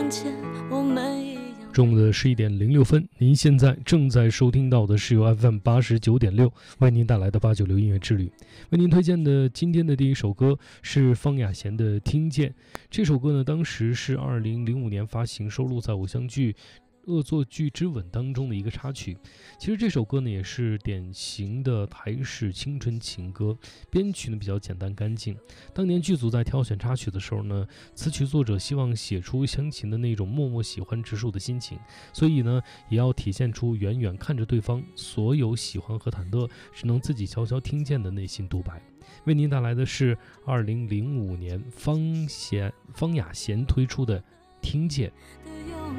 从前我们一样。 中午的11:06，您现在正在收听到的是由 FM89.6为您带来的896音乐之旅。为您推荐的今天的第一首歌是方雅贤的《听见》。这首歌呢，当时是2005年发行，收录在偶像剧《恶作剧之吻》当中的一个插曲。其实这首歌呢，也是典型的台式青春情歌，编曲呢比较简单干净。当年剧组在挑选插曲的时候呢，词曲作者希望写出湘琴的那种默默喜欢直树的心情，所以呢，也要体现出远远看着对方，所有喜欢和忐忑只能自己悄悄听见的内心独白。为您带来的是2005年方雅贤推出的《听见》。